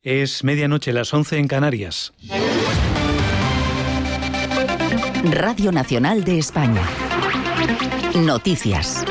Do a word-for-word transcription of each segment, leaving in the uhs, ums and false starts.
Es medianoche, las once en Canarias. Radio Nacional de España. Noticias.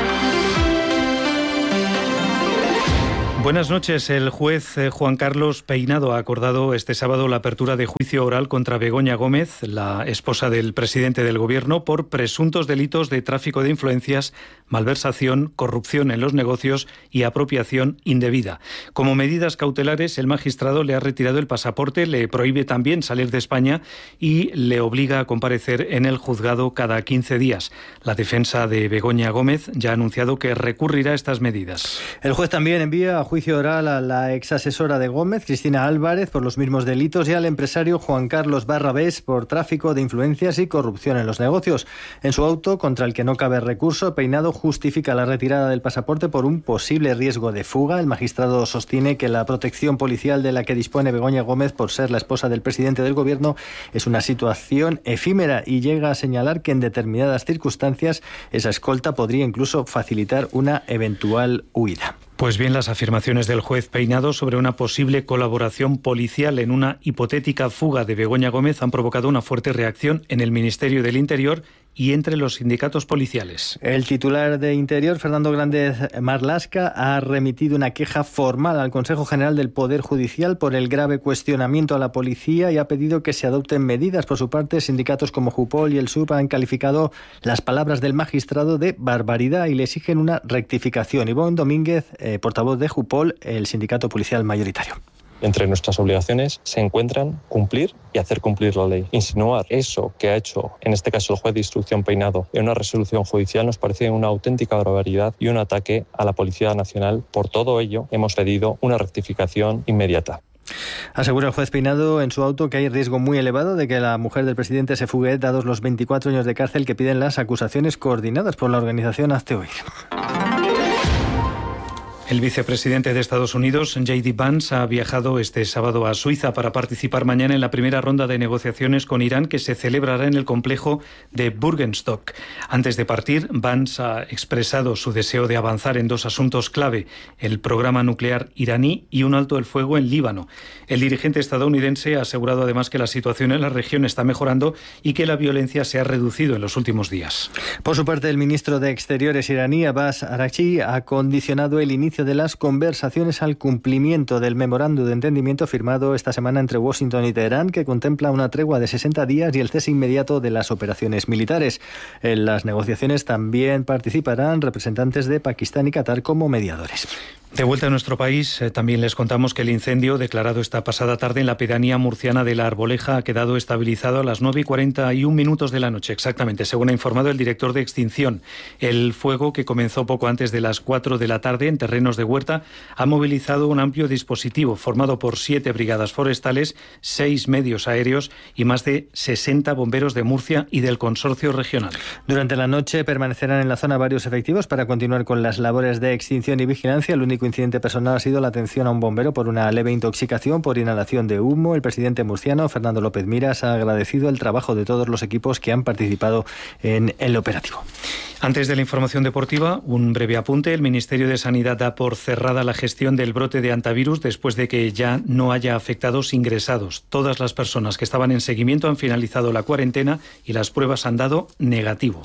Buenas noches. El juez Juan Carlos Peinado ha acordado este sábado la apertura de juicio oral contra Begoña Gómez, la esposa del presidente del Gobierno, por presuntos delitos de tráfico de influencias, malversación, corrupción en los negocios y apropiación indebida. Como medidas cautelares, el magistrado le ha retirado el pasaporte, le prohíbe también salir de España y le obliga a comparecer en el juzgado cada quince días. La defensa de Begoña Gómez ya ha anunciado que recurrirá a estas medidas. El juez también envía a juicio oral a la exasesora de Gómez, Cristina Álvarez, por los mismos delitos, y al empresario Juan Carlos Barrabés por tráfico de influencias y corrupción en los negocios. En su auto, contra el que no cabe recurso, Peinado justifica la retirada del pasaporte por un posible riesgo de fuga. El magistrado sostiene que la protección policial de la que dispone Begoña Gómez por ser la esposa del presidente del Gobierno es una situación efímera y llega a señalar que en determinadas circunstancias esa escolta podría incluso facilitar una eventual huida. Pues bien, las afirmaciones del juez Peinado sobre una posible colaboración policial en una hipotética fuga de Begoña Gómez han provocado una fuerte reacción en el Ministerio del Interior y entre los sindicatos policiales. El titular de Interior, Fernando Grande Marlasca, ha remitido una queja formal al Consejo General del Poder Judicial por el grave cuestionamiento a la policía y ha pedido que se adopten medidas. Por su parte, sindicatos como Jupol y el S U P han calificado las palabras del magistrado de barbaridad y le exigen una rectificación. Ivonne Domínguez, eh, portavoz de Jupol, el sindicato policial mayoritario. Entre nuestras obligaciones se encuentran cumplir y hacer cumplir la ley. Insinuar eso que ha hecho, en este caso el juez de instrucción Peinado, en una resolución judicial nos parece una auténtica barbaridad y un ataque a la Policía Nacional. Por todo ello, hemos pedido una rectificación inmediata. Asegura el juez Peinado en su auto que hay riesgo muy elevado de que la mujer del presidente se fugue, dados los veinticuatro años de cárcel que piden las acusaciones coordinadas por la organización Hazte Oír. El vicepresidente de Estados Unidos, J D Vance, ha viajado este sábado a Suiza para participar mañana en la primera ronda de negociaciones con Irán que se celebrará en el complejo de Bürgenstock. Antes de partir, Vance ha expresado su deseo de avanzar en dos asuntos clave, el programa nuclear iraní y un alto el fuego en Líbano. El dirigente estadounidense ha asegurado además que la situación en la región está mejorando y que la violencia se ha reducido en los últimos días. Por su parte, el ministro de Exteriores iraní, Abbas Araghchi, ha condicionado el inicio de las conversaciones al cumplimiento del memorándum de entendimiento firmado esta semana entre Washington y Teherán, que contempla una tregua de sesenta días y el cese inmediato de las operaciones militares. En las negociaciones también participarán representantes de Pakistán y Qatar como mediadores. De vuelta a nuestro país, eh, también les contamos que el incendio declarado esta pasada tarde en la pedanía murciana de La Arboleja ha quedado estabilizado a las nueve y cuarenta y un minutos de la noche, exactamente, según ha informado el director de extinción. El fuego, que comenzó poco antes de las cuatro de la tarde en terrenos de huerta, ha movilizado un amplio dispositivo formado por siete brigadas forestales, seis medios aéreos y más de sesenta bomberos de Murcia y del consorcio regional. Durante la noche permanecerán en la zona varios efectivos para continuar con las labores de extinción y vigilancia. El único incidente personal ha sido la atención a un bombero por una leve intoxicación por inhalación de humo. El presidente murciano, Fernando López Miras, ha agradecido el trabajo de todos los equipos que han participado en el operativo. Antes de la información deportiva, un breve apunte. El Ministerio de Sanidad da por cerrada la gestión del brote de hantavirus después de que ya no haya afectados ingresados. Todas las personas que estaban en seguimiento han finalizado la cuarentena y las pruebas han dado negativo.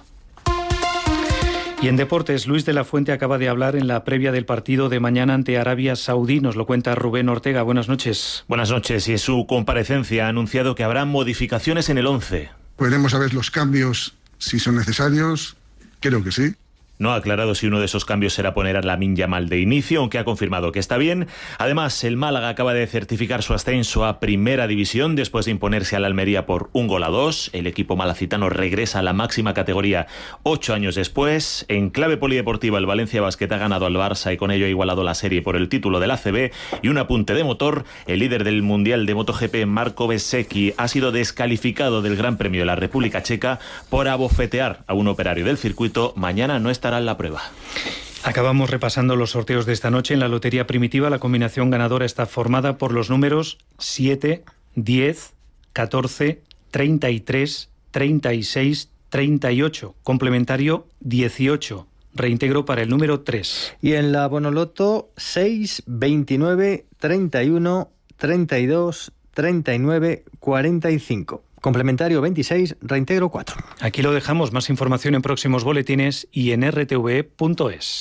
Y en deportes, Luis de la Fuente acaba de hablar en la previa del partido de mañana ante Arabia Saudí. Nos lo cuenta Rubén Ortega. Buenas noches. Buenas noches. Y en su comparecencia ha anunciado que habrá modificaciones en el once. Podremos ver los cambios si son necesarios. Creo que sí. No ha aclarado si uno de esos cambios será poner a Lamine Yamal de inicio, aunque ha confirmado que está bien. Además, el Málaga acaba de certificar su ascenso a Primera División después de imponerse al Almería por un gol a dos. El equipo malacitano regresa a la máxima categoría ocho años después. En clave polideportiva, el Valencia Basket ha ganado al Barça y con ello ha igualado la serie por el título del A C B. Y un apunte de motor, el líder del Mundial de MotoGP, Marco Bezzecchi, ha sido descalificado del Gran Premio de la República Checa por abofetear a un operario del circuito. Mañana no estará en la prueba. Acabamos repasando los sorteos de esta noche. En la Lotería Primitiva, la combinación ganadora está formada por los números siete, diez, catorce, treinta y tres, treinta y seis, treinta y ocho. Complementario dieciocho. Reintegro para el número tres. Y en la Bonoloto seis, veintinueve, treinta y uno, treinta y dos, treinta y nueve, cuarenta y cinco. Complementario veintiséis, reintegro cuatro. Aquí lo dejamos. Más información en próximos boletines y en r t v punto es.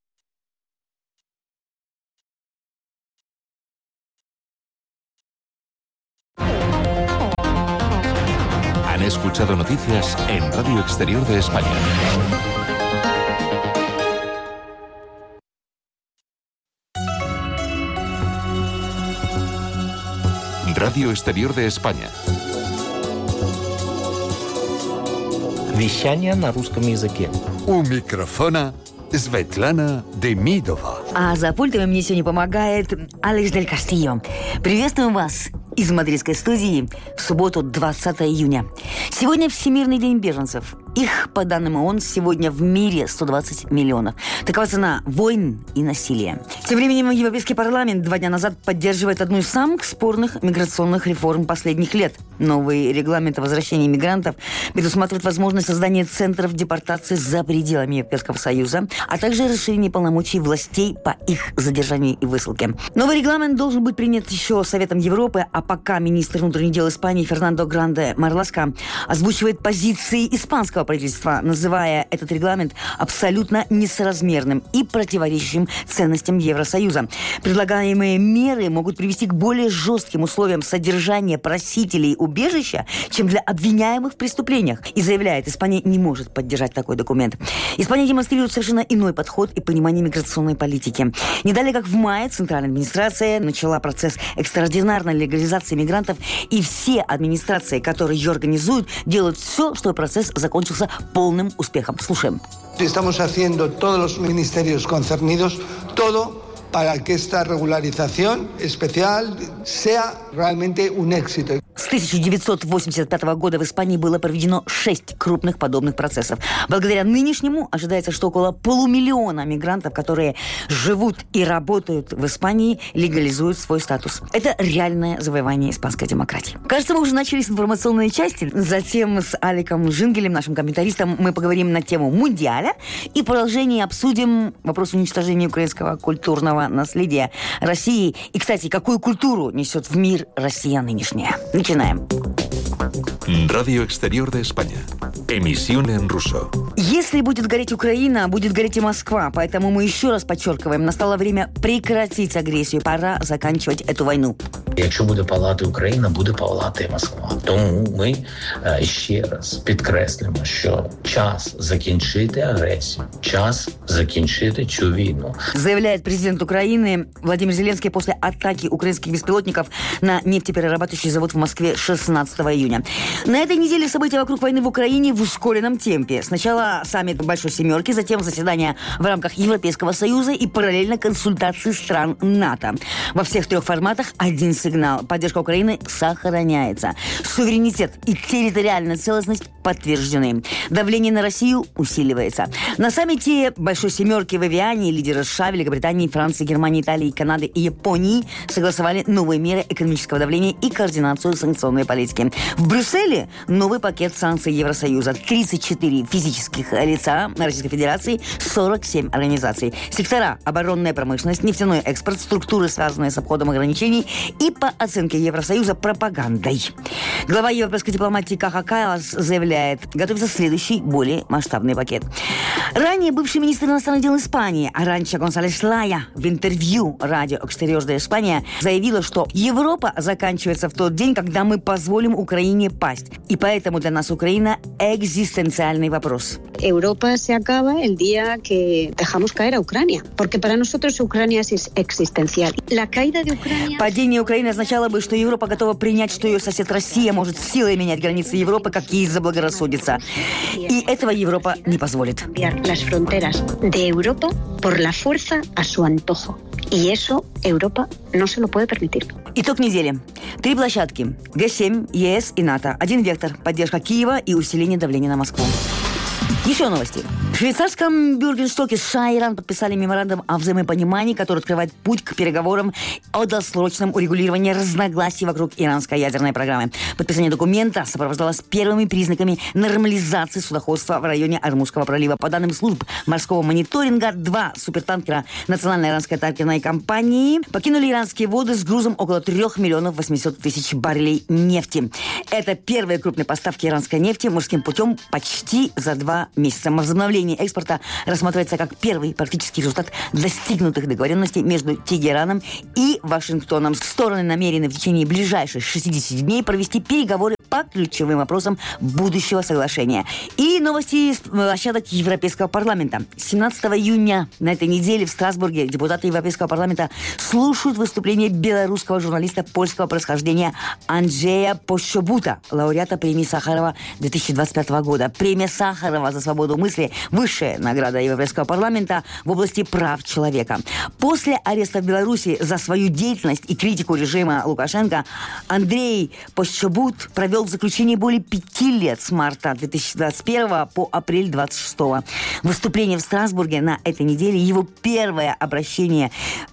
Han escuchado noticias en Radio Exterior de España. Radio Exterior de España. Вещание на русском языке. У микрофона Светлана Демидова. А за пультом мне сегодня помогает Алекс Дель Кастильо. Приветствуем вас из мадридской студии в субботу, двадцатого июня. Сегодня Всемирный день беженцев. Их, по данным ООН, сегодня в мире сто двадцать миллионов. Такова цена войн и насилия. Тем временем Европейский парламент два дня назад поддерживает одну из самых спорных миграционных реформ последних лет. Новый регламент о возвращении мигрантов предусматривает возможность создания центров депортации за пределами Европейского Союза, а также расширение полномочий властей по их задержанию и высылке. Новый регламент должен быть принят еще Советом Европы, а пока министр внутренних дел Испании Фернандо Гранде Марласко озвучивает позиции испанского правительства, называя этот регламент абсолютно несоразмерным и противоречащим ценностям Евросоюза. Предлагаемые меры могут привести к более жестким условиям содержания просителей убежища, чем для обвиняемых в преступлениях. И заявляет, Испания не может поддержать такой документ. Испания демонстрирует совершенно иной подход и понимание миграционной политики. Не далее, как в мае, Центральная администрация начала процесс экстраординарной легализации мигрантов, и все администрации, которые ее организуют, делают все, чтобы процесс закончился полным успехом. Слушаем. Estamos haciendo todos los ministerios concernidos todo para que esta regularización especial sea realmente un éxito. С тысяча девятьсот восемьдесят пятого года в Испании было проведено шесть крупных подобных процессов. Благодаря нынешнему ожидается, что около полумиллиона мигрантов, которые живут и работают в Испании, легализуют свой статус. Это реальное завоевание испанской демократии. Кажется, мы уже начали с информационной части. Затем с Аликом Жингелем, нашим комментаристом, мы поговорим на тему Мундиаля и в продолжении обсудим вопрос уничтожения украинского культурного наследия России. И, кстати, какую культуру несет в мир Россия нынешняя. Начинаем. Radio Exterior de España. Emisión en ruso. Если будет гореть Украина, будет гореть и Москва. Поэтому мы еще раз подчеркиваем, настало время прекратить агресію. Пора заканчивать эту войну. Якщо буде палати Україна, буде палати і Москва. Тому ми е, ще раз підкреслимо, що час закінчити агресію, час закінчити цю війну. Заявляет президент Украины Владимир Зеленский после атаки украинских беспилотников на нефтеперерабатывающий завод в Москве шестнадцатого июня. На этой неделе события вокруг войны в Украине в ускоренном темпе. Сначала саммит Большой Семерки, затем заседание в рамках Европейского Союза и параллельно консультации стран НАТО. Во всех трех форматах один сигнал. Поддержка Украины сохраняется. Суверенитет и территориальная целостность подтверждены. Давление на Россию усиливается. На саммите Большой Семерки в Эвиане лидеры США, Великобритании, Франции, Германии, Италии, Канады и Японии согласовали новые меры экономического давления и координацию санкционной политики. В Брюсселе новый пакет санкций Евросоюза. тридцать четыре физических лица Российской Федерации, сорок семь организаций. Сектора: оборонная промышленность, нефтяной экспорт, структуры, связанные с обходом ограничений и, по оценке Евросоюза, пропагандой. Глава европейской дипломатии Каха Каллас заявляет, готовится следующий, более масштабный пакет. Ранее бывший министр иностранных дел Испании Аранча Гонсалес Лая в интервью радио Exterior de España заявила, что Европа заканчивается в тот день, когда мы позволим Украине пасть. И поэтому для нас Украина – экзистенциальный вопрос. Europa se acaba el día que dejamos caer a Ucrania, porque para nosotros Ucrania es existencial. La caída de Ucrania... Падение Украины означало бы, что Европа готова принять, что ее сосед Россия может силой менять границы Европы, как ей заблагорассудится. И этого Европа не позволит. Las fronteras de Europa por la fuerza a su antojo. Y eso Europa no se lo puede permitir. Итог недели. Три площадки. Гэ семь, ЕС и НАТО. Один вектор. Поддержка Киева и усиление давления на Москву. Еще новости. В швейцарском Бюргенстоке США и Иран подписали меморандум о взаимопонимании, который открывает путь к переговорам о досрочном урегулировании разногласий вокруг иранской ядерной программы. Подписание документа сопровождалось первыми признаками нормализации судоходства в районе Ормузского пролива. По данным служб морского мониторинга, два супертанкера национальной иранской танкерной компании покинули иранские воды с грузом около трех миллионов восьмисот тысяч баррелей нефти. Это первые крупные поставки иранской нефти морским путем почти за два месяца. Возобновление экспорта рассматривается как первый практический результат достигнутых договоренностей между Тегераном и Вашингтоном. Стороны намерены в течение ближайших шестидесяти дней провести переговоры по ключевым вопросам будущего соглашения. И новости с площадок Европейского парламента. семнадцатого июня на этой неделе в Страсбурге депутаты Европейского парламента слушают выступление белорусского журналиста польского происхождения Анджея Пощобута, лауреата премии Сахарова две тысячи двадцать пятого года. Премия Сахарова за свободу мысли – высшая награда Европейского парламента в области прав человека. После ареста в Беларуси за свою деятельность и критику режима Лукашенко Андрей Пощобут провел в заключении более пяти лет с марта две тысячи двадцать первого по апрель двадцать шестого. Выступление в Страсбурге на этой неделе – его первое обращение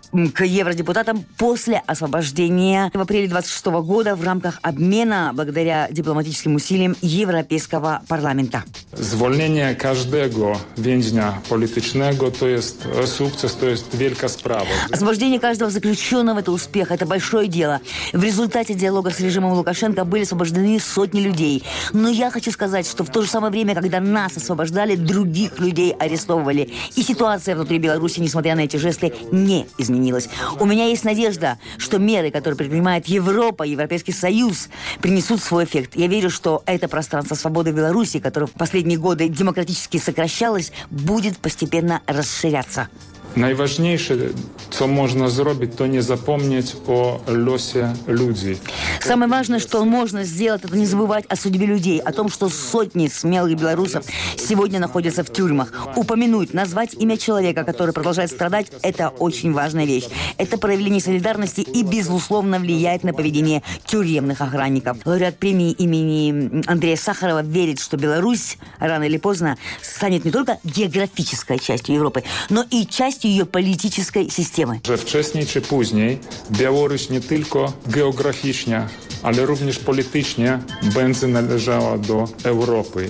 к евродепутатам после освобождения в апреле двадцать шестого года в рамках обмена благодаря дипломатическим усилиям Европейского парламента. Zwolnienie każdego więźnia politycznego to jest sukces, to jest wielka sprawa. Освобождение каждого заключенного – это успех, это большое дело. В результате диалога с режимом Лукашенко были освобождены сотни людей. Но я хочу сказать, что в то же самое время, когда нас освобождали, других людей арестовывали. И ситуация внутри Беларуси, несмотря на эти жесты, не изменилась. У меня есть надежда, что меры, которые предпринимает Европа, Европейский Союз, принесут свой эффект. Я верю, что это пространство свободы в Беларуси, которое в последние годы демократически сокращалось, будет постепенно расширяться. Najważniejsze, co można zrobić, to nie zapomnieć o losie ludzi. Самое важное, что можно сделать, это не забывать о судьбе людей, о том, что сотни смелых белорусов сегодня находятся в тюрьмах. Упомянуть, назвать имя человека, который продолжает страдать, это очень важная вещь. Это проявление солидарности и, безусловно, влияет на поведение тюремных охранников. Лауреат премии имени Андрея Сахарова верит, что Беларусь рано или поздно станет не только географической частью Европы, но и частью ее политической систemy. Że wcześniej czy później Białoruś nie tylko geograficznie, ale również politycznie będzie należała do Europy.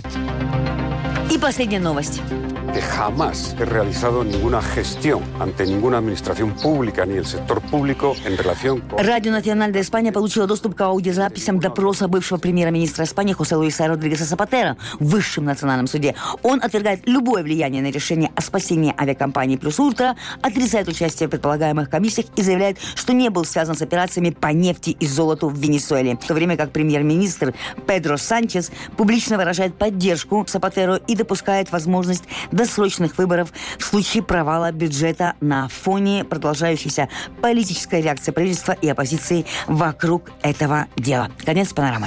И последняя новость. Que jamás he realizado ninguna gestión ante ninguna administración pública ni el sector público en relación con... Радио Националь де Испания получила доступ к аудиозаписям допроса бывшего премьер-министра Испании Хосе Луиса Родригеса Сапатера в Высшем национальном суде. Он отвергает любое влияние на решение о спасении авиакомпании «Плюс Ультра», отрицает участие в предполагаемых комиссиях и заявляет, что не был связан с операциями по нефти и золоту в Венесуэле. В то время как премьер-министр Педро Санчес публично выражает поддержку Сапатеру и допускает возможность досрочных выборов в случае провала бюджета на фоне продолжающейся политической реакции правительства и оппозиции вокруг этого дела. Конец панорамы.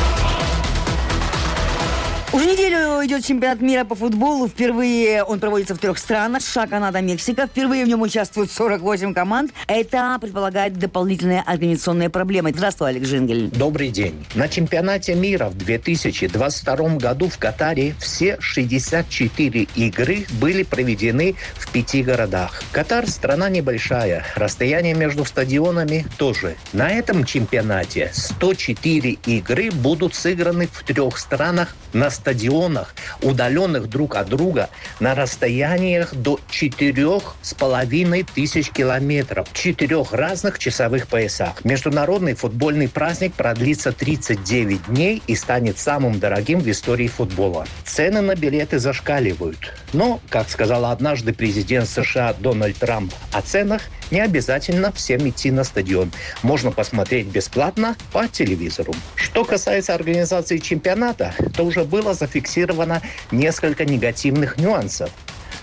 Уже неделю идет чемпионат мира по футболу. Впервые он проводится в трех странах. США, Канада, Мексика. Впервые в нем участвуют сорок восемь команд. Это предполагает дополнительные организационные проблемы. Здравствуй, Алекс Жингель. Добрый день. На чемпионате мира в две тысячи двадцать втором году в Катаре все шестьдесят четыре игры были проведены в пяти городах. Катар – страна небольшая. Расстояние между стадионами тоже. На этом чемпионате сто четыре игры будут сыграны в трех странах на стадионах, удаленных друг от друга на расстояниях до четырех с половиной тысяч километров, в четырех разных часовых поясах. Международный футбольный праздник продлится тридцать девять дней и станет самым дорогим в истории футбола. Цены на билеты зашкаливают. Но, как сказал однажды президент США Дональд Трамп, о ценах не обязательно всем идти на стадион. Можно посмотреть бесплатно по телевизору. Что касается организации чемпионата, то уже было зафиксировано несколько негативных нюансов.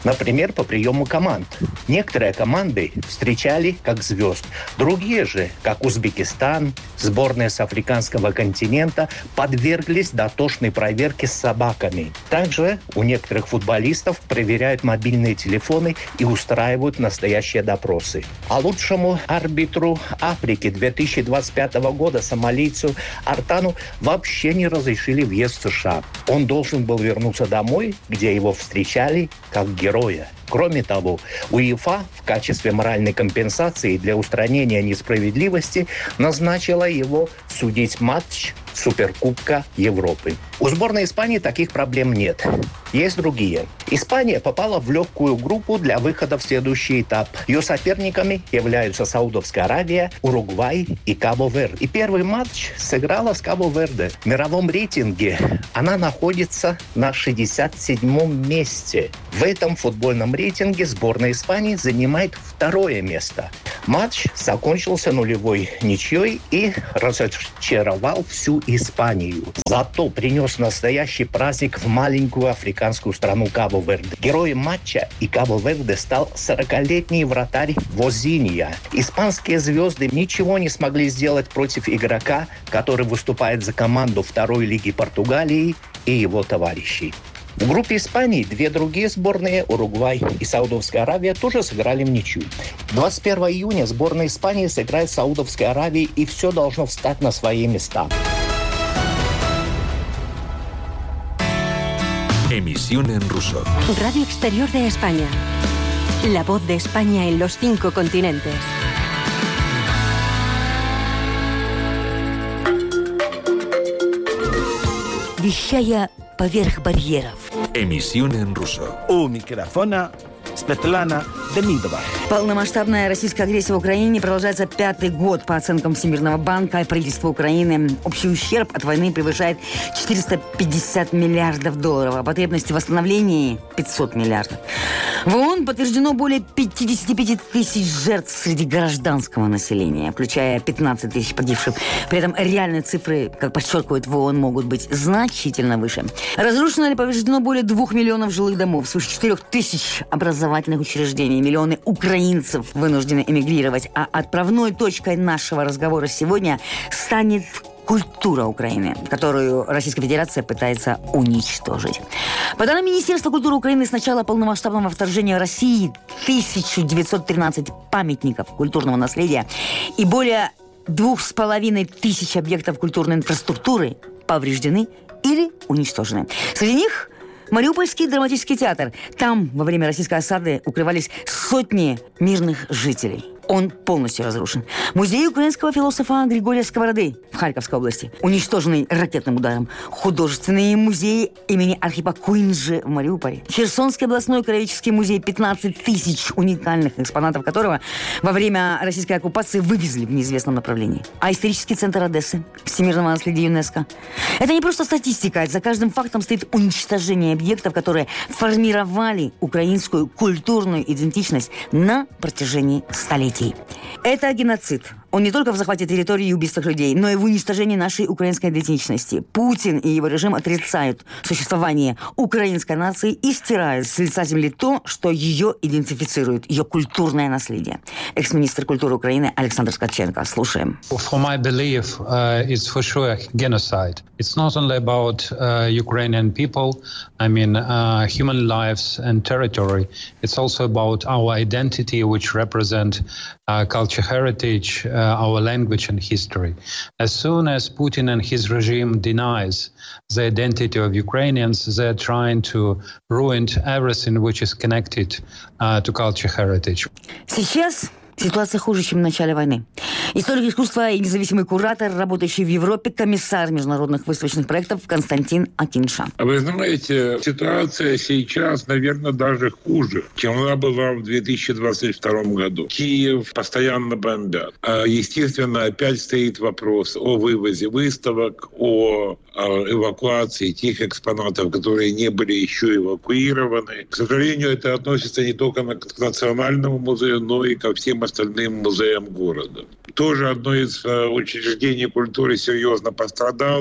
Например, по приему команд. Некоторые команды встречали как звезд. Другие же, как Узбекистан, сборная с африканского континента, подверглись дотошной проверке с собаками. Также у некоторых футболистов проверяют мобильные телефоны и устраивают настоящие допросы. А лучшему арбитру Африки две тысячи двадцать пятого года, сомалийцу Артану, вообще не разрешили въезд в США. Он должен был вернуться домой, где его встречали как героя. Кроме того, УЕФА в качестве моральной компенсации для устранения несправедливости назначила его судить матч Суперкубка Европы. У сборной Испании таких проблем нет. Есть другие. Испания попала в легкую группу для выхода в следующий этап. Ее соперниками являются Саудовская Аравия, Уругвай и Кабо-Верде. И первый матч сыграла с Кабо-Верде. В мировом рейтинге она находится на шестьдесят седьмом месте. В этом футбольном рейтинге сборная Испании занимает второе место. Матч закончился нулевой ничьей и разочаровал всю Испанию. Зато принес настоящий праздник в маленькую африканскую страну Кабо-Верде. Героем матча и Кабо-Верде стал сорокалетний вратарь Возинья. Испанские звезды ничего не смогли сделать против игрока, который выступает за команду второй лиги Португалии, и его товарищей. В группе Испании две другие сборные, Уругвай и Саудовская Аравия, тоже сыграли в ничью. двадцать первого июня сборная Испании сыграет с Саудовской Аравией, и все должно встать на свои места. Emisión en ruso. Radio Exterior de España. La voz de España en los cinco continentes. Вещая поверх барьеров. Emisión en ruso. У микрофона Светлана Демидова. Полномасштабная российская агрессия в Украине продолжается пятый год. По оценкам Всемирного банка и правительства Украины, общий ущерб от войны превышает четыреста пятьдесят миллиардов долларов, а потребности в восстановлении пятьсот миллиардов. В ООН подтверждено более пятьдесят пять тысяч жертв среди гражданского населения, включая пятнадцать тысяч погибших. При этом реальные цифры, как подчеркивают в ООН, могут быть значительно выше. Разрушено или повреждено более двух миллионов жилых домов, свыше четырех тысяч образовательных учреждений, миллионы украинцев вынуждены эмигрировать. А отправной точкой нашего разговора сегодня станет культура Украины, которую Российская Федерация пытается уничтожить. По данным Министерства культуры Украины, с начала полномасштабного вторжения России тысяча девятьсот тринадцать памятников культурного наследия и более двух с половиной тысяч объектов культурной инфраструктуры повреждены или уничтожены. Среди них Мариупольский драматический театр. Там во время российской осады укрывались сотни мирных жителей. Он полностью разрушен. Музей украинского философа Григория Сковороды в Харьковской области, уничтоженный ракетным ударом. Художественные музеи имени Архипа Куинджи в Мариуполе. Херсонский областной краеведческий музей, пятнадцать тысяч уникальных экспонатов которого во время российской оккупации вывезли в неизвестном направлении. А исторический центр Одессы, всемирного наследия ЮНЕСКО. Это не просто статистика. За каждым фактом стоит уничтожение объектов, которые формировали украинскую культурную идентичность на протяжении столетий. Это геноцид. Он не только в захвате территории и убийствах людей, но и в уничтожении нашей украинской идентичности. Путин и его режим отрицают существование украинской нации и стирают с лица земли то, что ее идентифицирует, ее культурное наследие. Экс-министр культуры Украины Александр Ткаченко. Слушаем. For my belief, uh, it's for sure genocide. It's not only about uh, Ukrainian people, I mean uh, human lives and territory. It's also about our identity, which represent uh, culture heritage, uh, our language and history. As soon as Putin and his regime denies the identity of Ukrainians, they're trying to ruin everything which is connected uh, to culture heritage. Сейчас ситуация хуже, чем в начале войны. Историк искусства и независимый куратор, работающий в Европе, комиссар международных выставочных проектов Константин Акинша. Вы знаете, ситуация сейчас, наверное, даже хуже, чем она была в две тысячи двадцать втором году. Киев постоянно бомбят. Естественно, опять стоит вопрос о вывозе выставок, о эвакуации тех экспонатов, которые не были еще эвакуированы. К сожалению, это относится не только к Национальному музею, но и ко всем остальным музеям города. Тоже одно из учреждений культуры серьезно пострадало.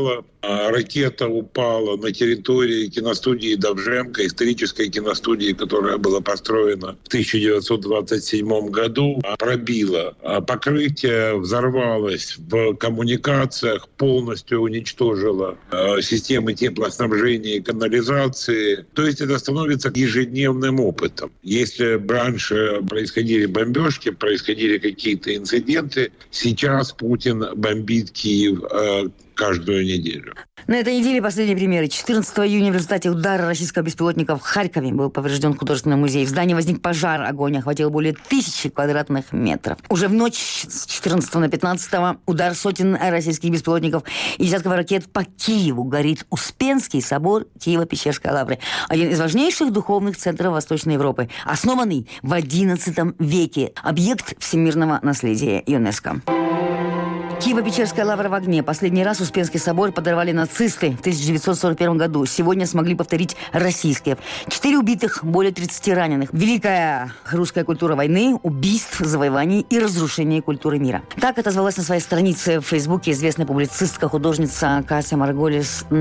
Ракета упала на территории киностудии Довженко, исторической киностудии, которая была построена в тысяча девятьсот двадцать седьмом году, пробила покрытие, взорвалась в коммуникациях, полностью уничтожила системы теплоснабжения и канализации. То есть это становится ежедневным опытом. Если раньше происходили бомбежки, происходили какие-то инциденты, сейчас Путин бомбит Киев э, каждую неделю. На этой неделе последние примеры. четырнадцатого июня в результате удара российского беспилотника в Харькове был поврежден художественный музей. В здании возник пожар, огонь охватил более тысячи квадратных метров. Уже в ночь с четырнадцатого на пятнадцатое удар сотен российских беспилотников и десятков ракет по Киеву. Горит Успенский собор Киево-Печерской лавры. Один из важнейших духовных центров Восточной Европы. Основанный в одиннадцатом веке. Объект всемирного наследия ЮНЕСКО. Киево-Печерская лавра в огне. Последний раз Успенский собор подорвали нацисты в тысяча девятьсот сорок первом году. Сегодня смогли повторить российские. Четыре убитых, более тридцати раненых. Великая русская культура войны, убийств, завоеваний и разрушения культуры мира. Так отозвалась на своей странице в Фейсбуке известная публицистка, художница Катя Марголис